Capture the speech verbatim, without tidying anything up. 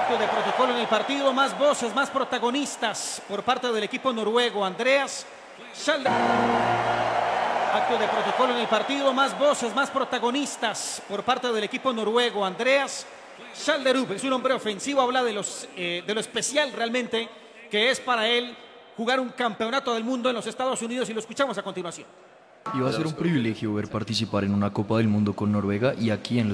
Acto de protocolo en el partido, más voces, más protagonistas por parte del equipo noruego. Andreas Schjelderup. Acto de protocolo en el partido, más voces, más protagonistas por parte del equipo noruego. Andreas Schjelderup es un hombre ofensivo, habla de, los, eh, de lo especial realmente que es para él jugar un campeonato del mundo en los Estados Unidos, y lo escuchamos a continuación. Iba a ser un privilegio ver participar en una Copa del Mundo con Noruega, y aquí en los